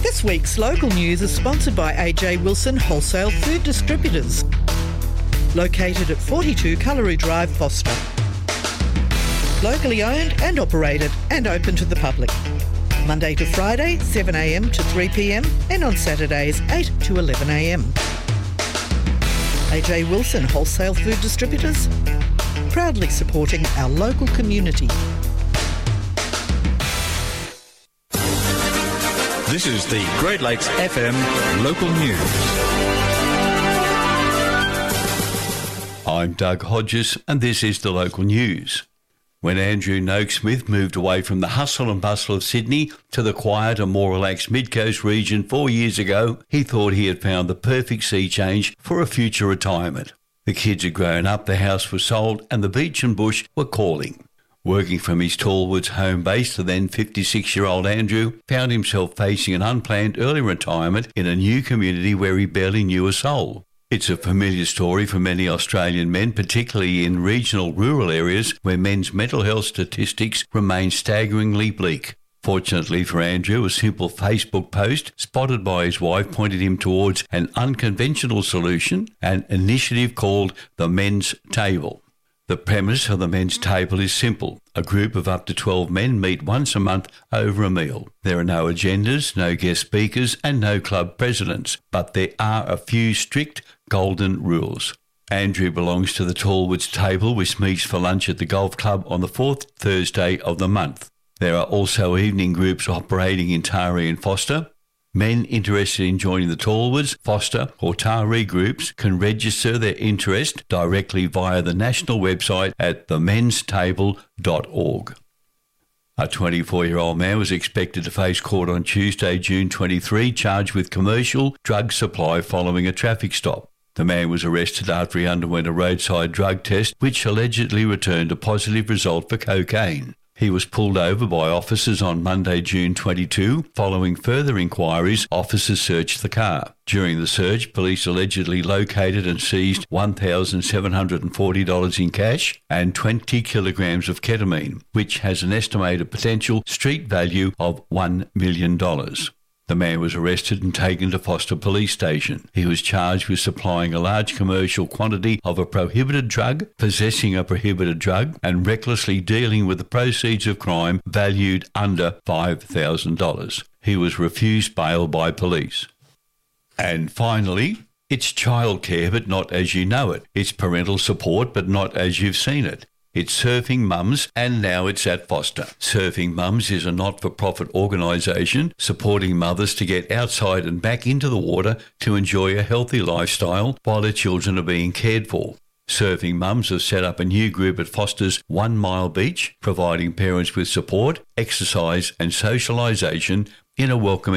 This week's local news is sponsored by AJ Wilson Wholesale Food Distributors, located at 42 Cullery Drive, Foster. Locally owned and operated and open to the public. Monday to Friday, 7am to 3pm, and on Saturdays, 8 to 11am. AJ Wilson Wholesale Food Distributors, proudly supporting our local community. This is the Great Lakes FM local news. I'm Doug Hodges and this is the local news. When Andrew Noakesmith moved away from the hustle and bustle of Sydney to the quiet and more relaxed Mid-Coast region 4 years ago, he thought he had found the perfect sea change for a future retirement. The kids had grown up, the house was sold and the beach and bush were calling. Working from his Tallwoods home base, the then 56-year-old Andrew found himself facing an unplanned early retirement in a new community where he barely knew a soul. It's a familiar story for many Australian men, particularly in regional rural areas where men's mental health statistics remain staggeringly bleak. Fortunately for Andrew, a simple Facebook post spotted by his wife pointed him towards an unconventional solution, an initiative called the Men's Table. The premise of the Men's Table is simple. A group of up to 12 men meet once a month over a meal. There are no agendas, no guest speakers and no club presidents, but there are a few strict golden rules. Andrew belongs to the Tallwoods Table, which meets for lunch at the golf club on the fourth Thursday of the month. There are also evening groups operating in Taree and Foster. Men interested in joining the Tallwoods, Foster or Taree groups can register their interest directly via the national website at themenstable.org. A 24-year-old man was expected to face court on Tuesday, June 23, charged with commercial drug supply following a traffic stop. The man was arrested after he underwent a roadside drug test, which allegedly returned a positive result for cocaine. He was pulled over by officers on Monday, June 22. Following further inquiries, officers searched the car. During the search, police allegedly located and seized $1,740 in cash and 20 kilograms of ketamine, which has an estimated potential street value of $1 million. The man was arrested and taken to Foster Police Station. He was charged with supplying a large commercial quantity of a prohibited drug, possessing a prohibited drug, and recklessly dealing with the proceeds of crime valued under $5,000. He was refused bail by police. And finally, it's childcare but not as you know it. It's parental support but not as you've seen it. It's Surfing Mums, and now it's at Foster. Surfing Mums is a not-for-profit organisation supporting mothers to get outside and back into the water to enjoy a healthy lifestyle while their children are being cared for. Surfing Mums have set up a new group at Foster's 1 Mile Beach, providing parents with support, exercise and socialisation in a welcoming